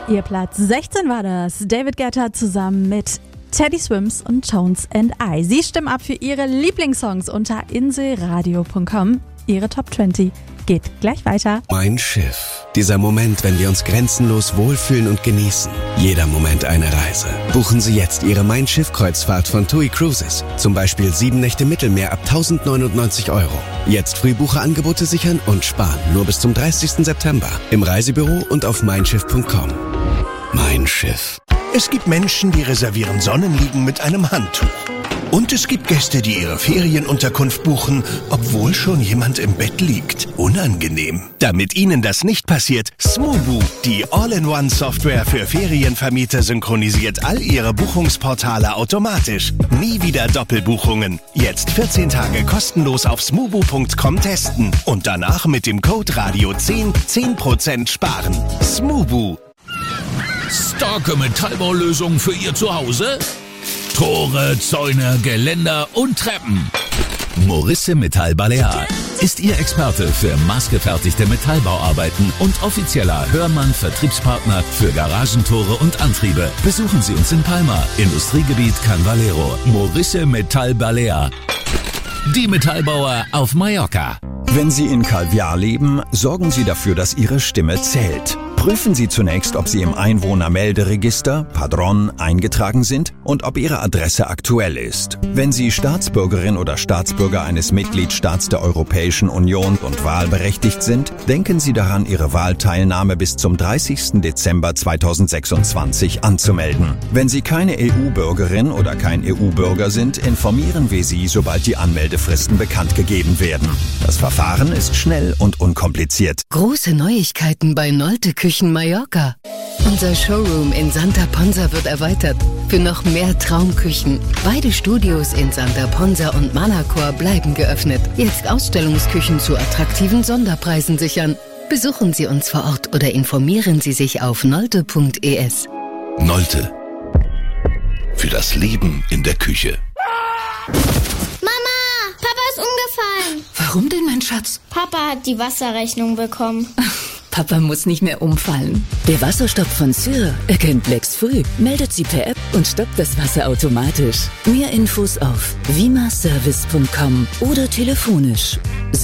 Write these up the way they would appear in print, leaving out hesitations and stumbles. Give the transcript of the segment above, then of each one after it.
Ihr Platz 16 war das. David Guetta zusammen mit Teddy Swims und Tones and I. Sie stimmen ab für ihre Lieblingssongs unter inselradio.com. Ihre Top 20 geht gleich weiter. Mein Schiff. Dieser Moment, wenn wir uns grenzenlos wohlfühlen und genießen. Jeder Moment eine Reise. Buchen Sie jetzt Ihre Mein Schiff-Kreuzfahrt von TUI Cruises. Zum Beispiel 7 Nächte Mittelmeer ab 1.099 €. Jetzt Frühbucherangebote sichern und sparen. Nur bis zum 30. September. Im Reisebüro und auf meinschiff.com. Mein Schiff. Es gibt Menschen, die reservieren Sonnenliegen mit einem Handtuch. Und es gibt Gäste, die ihre Ferienunterkunft buchen, obwohl schon jemand im Bett liegt. Unangenehm. Damit Ihnen das nicht passiert, Smoobu, die All-in-One-Software für Ferienvermieter, synchronisiert all Ihre Buchungsportale automatisch. Nie wieder Doppelbuchungen. Jetzt 14 Tage kostenlos auf smoobu.com testen. Und danach mit dem Code Radio10 10% sparen. Smoobu. Starke Metallbaulösung für Ihr Zuhause? Tore, Zäune, Geländer und Treppen. Morisse Metall Balear ist Ihr Experte für maßgefertigte Metallbauarbeiten und offizieller Hörmann-Vertriebspartner für Garagentore und Antriebe. Besuchen Sie uns in Palma, Industriegebiet Can Valero. Morisse Metall Balear. Die Metallbauer auf Mallorca. Wenn Sie in Calviar leben, sorgen Sie dafür, dass Ihre Stimme zählt. Prüfen Sie zunächst, ob Sie im Einwohnermelderegister, Padron, eingetragen sind und ob Ihre Adresse aktuell ist. Wenn Sie Staatsbürgerin oder Staatsbürger eines Mitgliedstaats der Europäischen Union und wahlberechtigt sind, denken Sie daran, Ihre Wahlteilnahme bis zum 30. Dezember 2026 anzumelden. Wenn Sie keine EU-Bürgerin oder kein EU-Bürger sind, informieren wir Sie, sobald die Anmeldefristen bekannt gegeben werden. Das Verfahren ist schnell und unkompliziert. Große Neuigkeiten bei Nolte Küchen Mallorca. Unser Showroom in Santa Ponsa wird erweitert für noch mehr Traumküchen. Beide Studios in Santa Ponsa und Manacor bleiben geöffnet. Jetzt Ausstellungsküchen zu attraktiven Sonderpreisen sichern. Besuchen Sie uns vor Ort oder informieren Sie sich auf nolte.es. Nolte. Für das Leben in der Küche. Mama, Papa ist umgefallen. Warum denn, mein Schatz? Papa hat die Wasserrechnung bekommen. Papa muss nicht mehr umfallen. Der Wasserstopp von Syr erkennt Lecks früh, meldet sie per App und stoppt das Wasser automatisch. Mehr Infos auf vimaservice.com oder telefonisch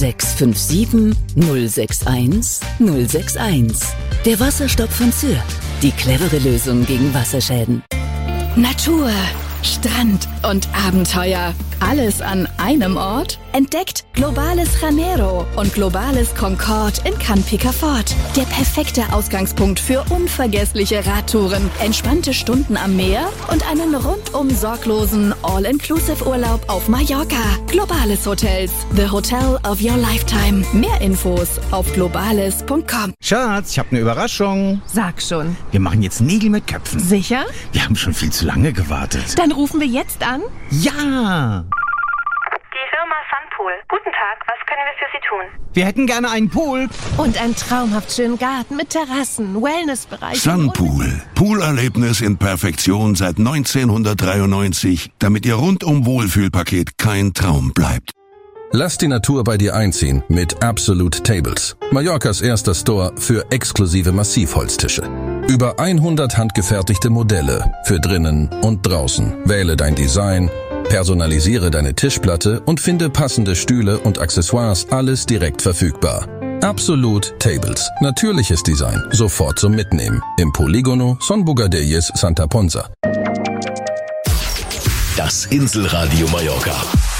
657 061 061. Der Wasserstopp von Syr. Die clevere Lösung gegen Wasserschäden. Natur, Strand und Abenteuer. Alles an einem Ort? Entdeckt Globales Janeiro und Globales Concorde in Can Picafort. Der perfekte Ausgangspunkt für unvergessliche Radtouren, entspannte Stunden am Meer und einen rundum sorglosen All-Inclusive-Urlaub auf Mallorca. Globales Hotels, the hotel of your lifetime. Mehr Infos auf globales.com. Schatz, ich habe eine Überraschung. Sag schon. Wir machen jetzt Nägel mit Köpfen. Sicher? Wir haben schon viel zu lange gewartet. Dann rufen wir jetzt an. Ja! Die Firma Sunpool. Guten Tag, was können wir für Sie tun? Wir hätten gerne einen Pool. Und einen traumhaft schönen Garten mit Terrassen, Wellnessbereich. Sunpool. Poolerlebnis in Perfektion seit 1993, damit Ihr rundum Wohlfühlpaket kein Traum bleibt. Lass die Natur bei dir einziehen mit Absolute Tables. Mallorcas erster Store für exklusive Massivholztische. Über 100 handgefertigte Modelle für drinnen und draußen. Wähle dein Design, personalisiere deine Tischplatte und finde passende Stühle und Accessoires, alles direkt verfügbar. Absolute Tables. Natürliches Design. Sofort zum Mitnehmen. Im Polígono Son Bugadelles Santa Ponsa. Das Inselradio Mallorca.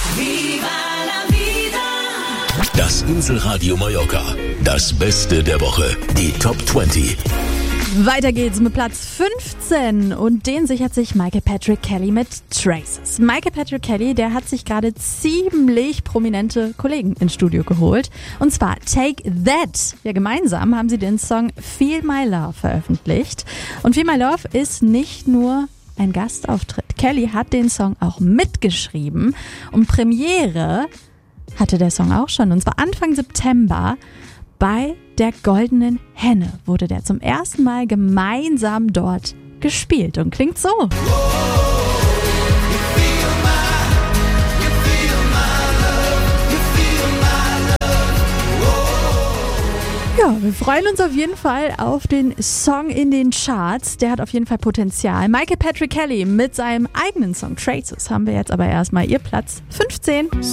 Das Inselradio Mallorca. Das Beste der Woche. Die Top 20. Weiter geht's mit Platz 15 und den sichert sich Michael Patrick Kelly mit Traces. Michael Patrick Kelly, der hat sich gerade ziemlich prominente Kollegen ins Studio geholt. Und zwar Take That. Ja, gemeinsam haben sie den Song Feel My Love veröffentlicht. Und Feel My Love ist nicht nur ein Gastauftritt. Kelly hat den Song auch mitgeschrieben und Premiere hatte der Song auch schon. Und zwar Anfang September bei der Goldenen Henne wurde der zum ersten Mal gemeinsam dort gespielt und klingt so. Ja, wir freuen uns auf jeden Fall auf den Song in den Charts. Der hat auf jeden Fall Potenzial. Michael Patrick Kelly mit seinem eigenen Song Traces haben wir jetzt aber erstmal ihr Platz 15.